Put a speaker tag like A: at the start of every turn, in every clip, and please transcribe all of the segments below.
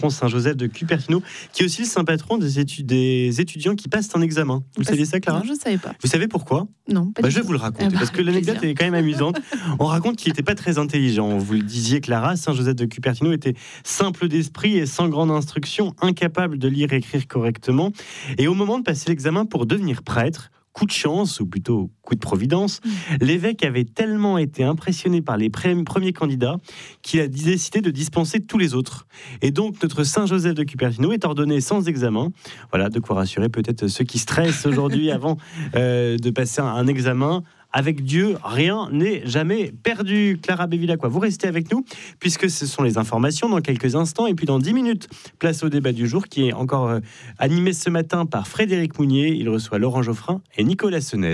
A: Saint-Joseph de Cupertino, qui est aussi le saint patron des étudiants qui passent un examen. Vous saviez ça, Clara ?
B: Non, je ne savais pas.
A: Vous savez pourquoi ?
B: Non, pas
A: Je vais vous le raconter, parce que l'anecdote est quand même amusante. On raconte qu'il n'était pas très intelligent. Vous le disiez, Clara, Saint-Joseph de Cupertino était simple d'esprit et sans grande instruction, incapable de lire et écrire correctement. Et au moment de passer l'examen pour devenir prêtre, coup de chance, ou plutôt coup de providence, l'évêque avait tellement été impressionné par les premiers candidats qu'il a décidé de dispenser tous les autres. Et donc, notre Saint-Joseph de Cupertino est ordonné sans examen. Voilà, de quoi rassurer peut-être ceux qui stressent aujourd'hui avant de passer un examen. Avec Dieu, rien n'est jamais perdu. Clara Bevilacqua, vous restez avec nous, puisque ce sont les informations dans quelques instants. Et puis dans 10 minutes, place au débat du jour, qui est encore animé ce matin par Frédéric Mounier. Il reçoit Laurent Geoffrin et Nicolas Senez.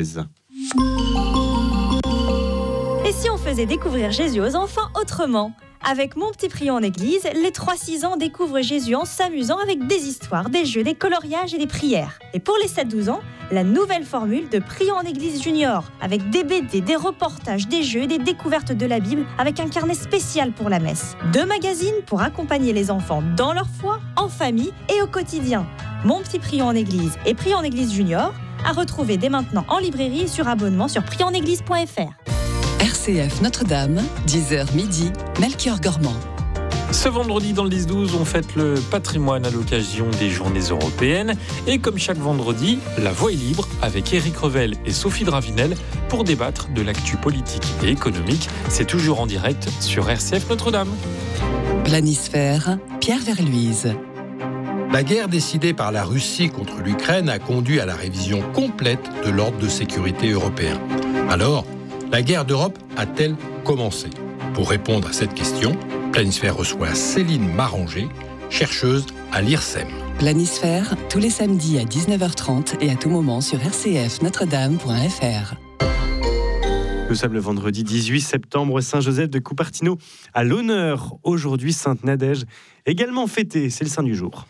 C: Et si on faisait découvrir Jésus aux enfants autrement ? Avec Mon Petit Prion en Église, les 3-6 ans découvrent Jésus en s'amusant avec des histoires, des jeux, des coloriages et des prières. Et pour les 7-12 ans, la nouvelle formule de Prion en Église Junior, avec des BD, des reportages, des jeux et des découvertes de la Bible, avec un carnet spécial pour la messe. 2 magazines pour accompagner les enfants dans leur foi, en famille et au quotidien. Mon Petit Prion en Église et Prion en Église Junior, à retrouver dès maintenant en librairie et sur abonnement sur prionenéglise.fr.
D: RCF Notre-Dame, 10h midi, Melchior Gormand.
E: Ce vendredi, dans le 10-12, on fête le patrimoine à l'occasion des Journées européennes. Et comme chaque vendredi, la voix est libre avec Éric Revel et Sophie Dravinel pour débattre de l'actu politique et économique. C'est toujours en direct sur RCF Notre-Dame.
D: Planisphère, Pierre Verluise.
F: La guerre décidée par la Russie contre l'Ukraine a conduit à la révision complète de l'ordre de sécurité européen. Alors, la guerre d'Europe a-t-elle commencé ? Pour répondre à cette question, Planisphère reçoit Céline Maranger, chercheuse à l'IRSEM.
D: Planisphère, tous les samedis à 19h30 et à tout moment sur rcfnotredame.fr.
A: Nous sommes le vendredi 18 septembre, Saint-Joseph de Cupertino à l'honneur. Aujourd'hui, Sainte Nadège, également fêtée, c'est le saint du jour.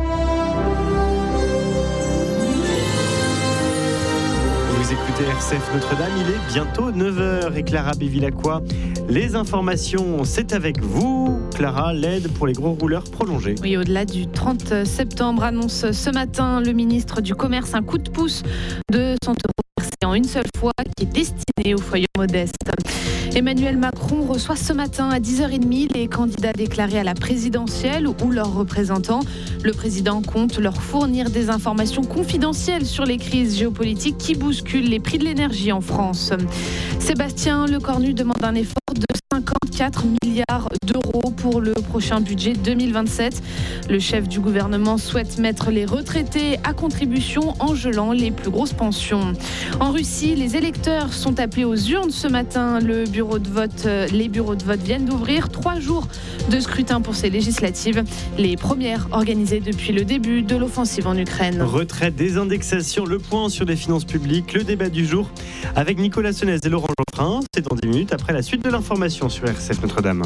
A: Vous écoutez RCF Notre-Dame, il est bientôt 9h et Clara Bevilacqua. Les informations, c'est avec vous. Clara, l'aide pour les gros rouleurs prolongée.
B: Oui, au-delà du 30 septembre, annonce ce matin le ministre du Commerce un coup de pouce de 100 € versé en une seule fois qui est destiné aux foyers modestes. Emmanuel Macron reçoit ce matin à 10h30 les candidats déclarés à la présidentielle ou leurs représentants. Le président compte leur fournir des informations confidentielles sur les crises géopolitiques qui bousculent les prix de l'énergie en France. Sébastien Lecornu demande un effort de 54 milliards d'euros pour le prochain budget 2027. Le chef du gouvernement souhaite mettre les retraités à contribution en gelant les plus grosses pensions. En Russie, les électeurs sont appelés aux urnes ce matin. Les bureaux de vote viennent d'ouvrir 3 jours de scrutin pour ces législatives, les premières organisées depuis le début de l'offensive en Ukraine.
A: Retraite, désindexation, le point sur les finances publiques, le débat du jour avec Nicolas Senez et Laurent Geoffrin. C'est dans 10 minutes après la suite de l'information sur RCF Notre-Dame.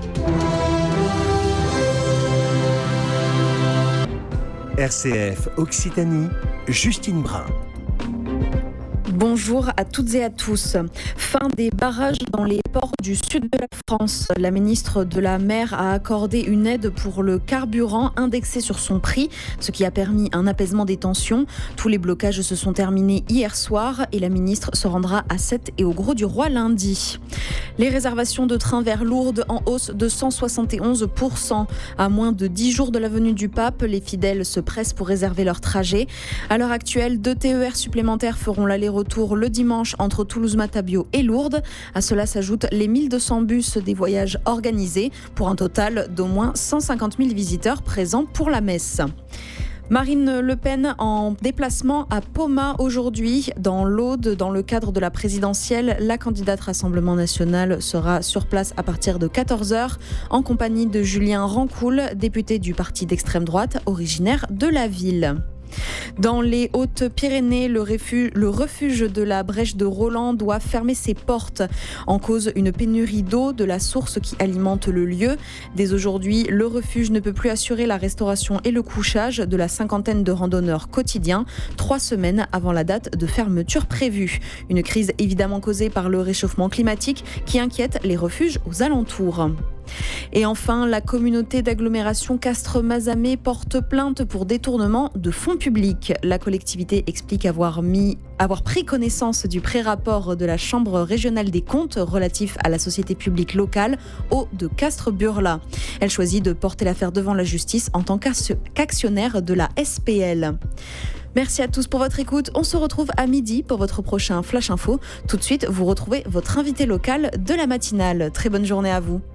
G: RCF Occitanie, Justine Brun.
H: Bonjour à toutes et à tous. Fin des barrages dans les ports du sud de la France. La ministre de la Mer a accordé une aide pour le carburant indexé sur son prix, ce qui a permis un apaisement des tensions. Tous les blocages se sont terminés hier soir et la ministre se rendra à Sète et au Grau-du-Roi lundi. Les réservations de trains vers Lourdes en hausse de 171%. À moins de 10 jours de la venue du pape, les fidèles se pressent pour réserver leur trajet. À l'heure actuelle, 2 TER supplémentaires feront l'aller-retour le dimanche entre Toulouse-Matabiau et Lourdes. À cela s'ajoutent les 1200 bus des voyages organisés pour un total d'au moins 150 000 visiteurs présents pour la messe. Marine Le Pen en déplacement à Poma aujourd'hui dans l'Aude. Dans le cadre de la présidentielle, la candidate Rassemblement National sera sur place à partir de 14h en compagnie de Julien Rancoul, député du parti d'extrême droite originaire de la ville. Dans les Hautes-Pyrénées, le refuge de la Brèche de Roland doit fermer ses portes. En cause, une pénurie d'eau de la source qui alimente le lieu. Dès aujourd'hui, le refuge ne peut plus assurer la restauration et le couchage de la cinquantaine de randonneurs quotidiens, 3 semaines avant la date de fermeture prévue. Une crise évidemment causée par le réchauffement climatique qui inquiète les refuges aux alentours. Et enfin, la communauté d'agglomération Castres-Mazamet porte plainte pour détournement de fonds publics. La collectivité explique avoir pris connaissance du pré-rapport de la Chambre régionale des comptes relatif à la société publique locale Eau de Castres-Burla. Elle choisit de porter l'affaire devant la justice en tant qu'actionnaire de la SPL. Merci à tous pour votre écoute. On se retrouve à midi pour votre prochain Flash Info. Tout de suite, vous retrouvez votre invité local de la matinale. Très bonne journée à vous.